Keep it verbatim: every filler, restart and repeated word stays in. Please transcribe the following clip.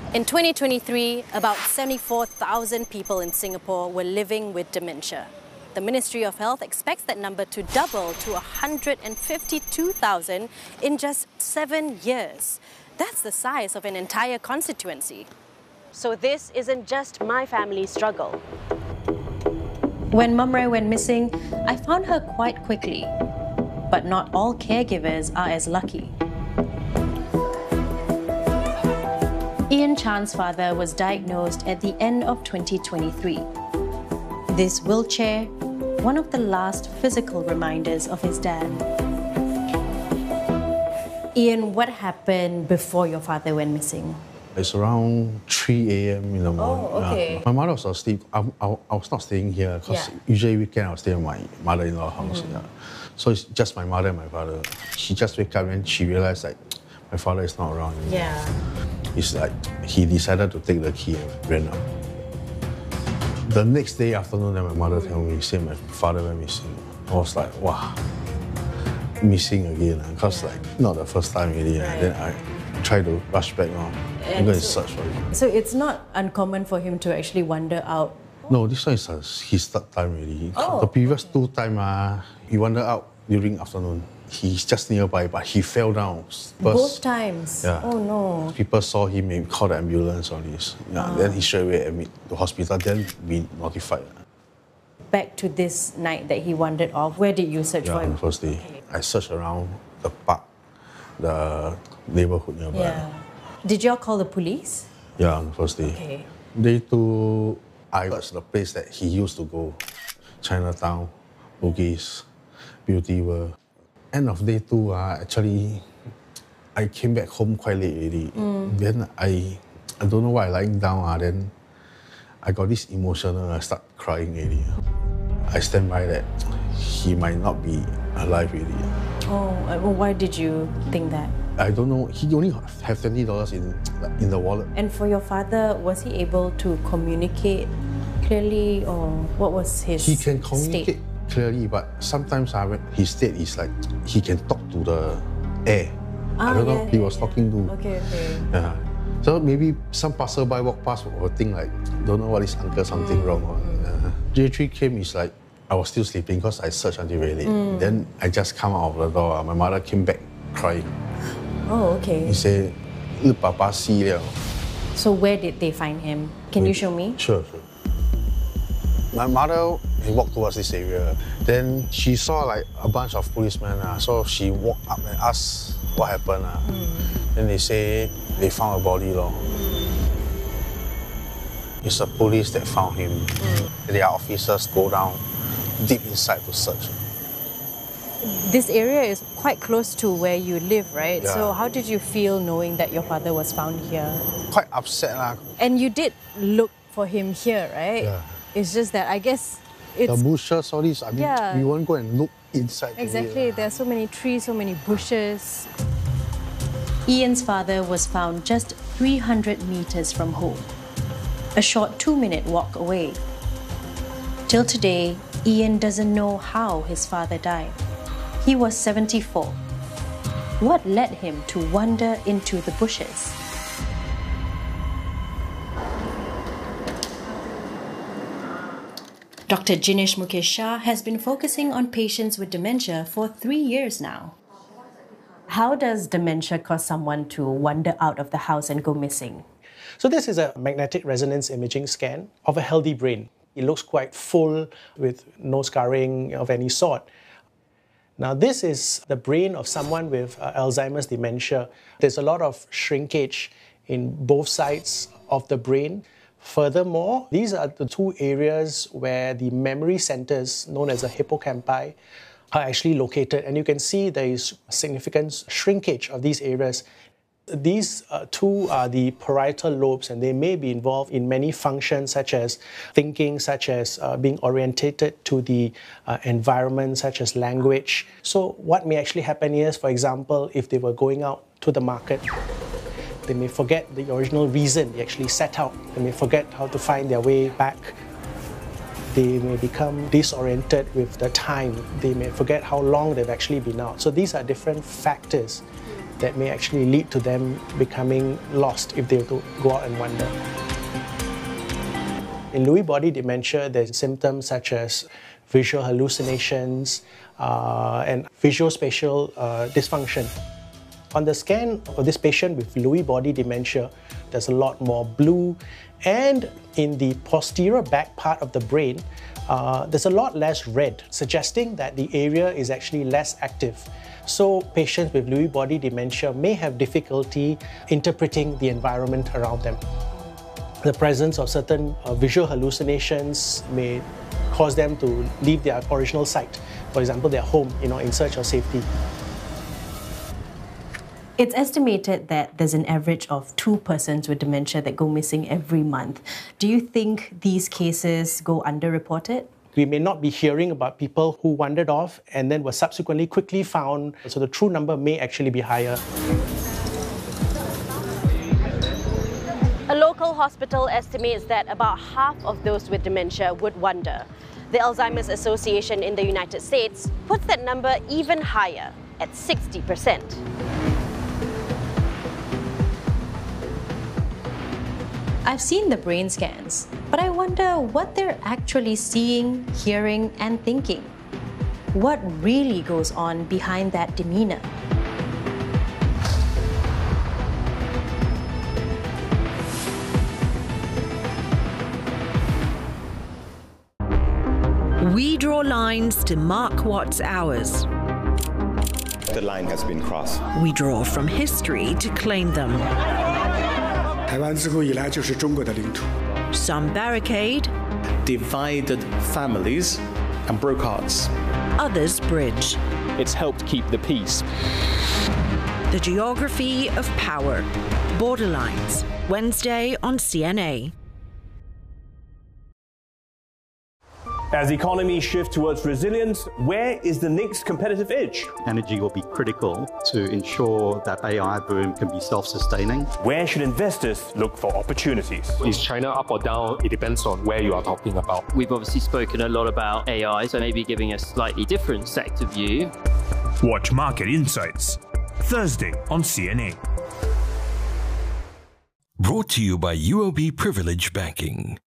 In twenty twenty-three, about seventy-four thousand people in Singapore were living with dementia. The Ministry of Health expects that number to double to one hundred fifty-two thousand in just seven years. That's the size of an entire constituency. So this isn't just my family's struggle. When Mum Ray went missing, I found her quite quickly. But not all caregivers are as lucky. Ian Chan's father was diagnosed at the end of twenty twenty-three. This wheelchair, one of the last physical reminders of his dad. Ian, what happened before your father went missing? It's around three A M in the morning. Oh, okay. Yeah. My mother was asleep. I, I, I was not staying here because yeah. usually weekend I'll stay at my mother-in-law's house. Mm. Yeah. So it's just my mother and my father. She just wake up and she realized like my father is not around anymore. Yeah. It's like he decided to take the key and ran out. The next day afternoon, then my mother told me, say my father went missing. I was like, wow, missing again. Because yeah. like not the first time really. Right. Then I try to rush back now. I'm going to so, search for him. So it's not uncommon for him to actually wander out? No, this one is uh, his third time really. Oh, the previous okay. two times, uh, he wandered out during afternoon. He's just nearby, but he fell down. First, Both times? Yeah. Oh no. People saw him and called the ambulance on this. Yeah, Ah. Then he straight away admit to hospital, then we notified. Back to this night that he wandered off, where did you search yeah, for him? on the first day. Okay. I searched around the park, the neighborhood nearby. Yeah. Did you all call the police? Yeah, on the first day. Okay. Day two, I searched the place that he used to go. Chinatown, Bugis, Beauty World. End of day two, uh, actually, I came back home quite late already. Mm. Then I, I don't know why, lying down, uh, then I got this emotional, I start crying already. I stand by that he might not be alive already. Oh, well, why did you think that? I don't know, he only have twenty dollars in, in the wallet. And for your father, was he able to communicate clearly, or what was his He can communicate state? clearly, but sometimes uh, his state is like, he can talk to the air. Ah, I don't yeah, know, he yeah, was yeah. talking to. Okay, okay. Yeah. So maybe some passerby walk past or think like, don't know what is uncle something mm. wrong. Uh, J three came, is like, I was still sleeping because I searched until very late. Mm. Then I just come out of the door, my mother came back crying. Oh, okay. He said, Papa see liao. So where did they find him? Can Maybe. you show me? Sure, sure. My mother, he walked towards this area. Then she saw like a bunch of policemen. Uh, so she walked up and asked what happened. Uh. Mm. Then they say they found a body. Lor. It's the police that found him. Mm. Their officers go down deep inside to search. This area is quite close to where you live, right? Yeah. So how did you feel knowing that your father was found here? Quite upset. Uh. And you did look for him here, right? Yeah. It's just that I guess it's... The bushes, all this, I mean, yeah. we won't go and look inside. Exactly, there are so many trees, so many bushes. Ian's father was found just three hundred meters from home, a short two-minute walk away. Till today, Ian doesn't know how his father died. He was seventy-four. What led him to wander into the bushes? Doctor Jinesh Mukesh Shah has been focusing on patients with dementia for three years now. How does dementia cause someone to wander out of the house and go missing? So this is a magnetic resonance imaging scan of a healthy brain. It looks quite full with no scarring of any sort. Now this is the brain of someone with uh, Alzheimer's dementia. There's a lot of shrinkage in both sides of the brain. Furthermore, these are the two areas where the memory centers, known as the hippocampi, are actually located. And you can see there is significant shrinkage of these areas. These uh, two are the parietal lobes, and they may be involved in many functions such as thinking, such as uh, being orientated to the uh, environment, such as language. So what may actually happen is, for example, if they were going out to the market, they may forget the original reason they actually set out. They may forget how to find their way back. They may become disoriented with the time. They may forget how long they've actually been out. So these are different factors that may actually lead to them becoming lost if they were to go out and wander. In Lewy body dementia, there's symptoms such as visual hallucinations uh, and visuospatial uh, dysfunction. On the scan of this patient with Lewy body dementia, there's a lot more blue, and in the posterior back part of the brain, uh, there's a lot less red, suggesting that the area is actually less active. So patients with Lewy body dementia may have difficulty interpreting the environment around them. The presence of certain uh, visual hallucinations may cause them to leave their original site, for example, their home, you know, in search of safety. It's estimated that there's an average of two persons with dementia that go missing every month. Do you think these cases go underreported? We may not be hearing about people who wandered off and then were subsequently quickly found, so the true number may actually be higher. A local hospital estimates that about half of those with dementia would wander. The Alzheimer's Association in the United States puts that number even higher, at sixty percent. I've seen the brain scans, but I wonder what they're actually seeing, hearing, and thinking. What really goes on behind that demeanor? We draw lines to mark what's ours. The line has been crossed. We draw from history to claim them. 台湾自古以来就是中国的领土。 Some barricade, divided families and broke hearts. others bridge. It's helped keep the peace. The geography of power. Borderlines. Wednesday on C N A. As economies shift towards resilience, where is the next competitive edge? Energy will be critical to ensure that A I boom can be self-sustaining. Where should investors look for opportunities? Is China up or down? It depends on where you are talking about. We've obviously spoken a lot about A I, so maybe giving a slightly different sector view. Watch Market Insights, Thursday on C N A. Brought to you by U O B Privilege Banking.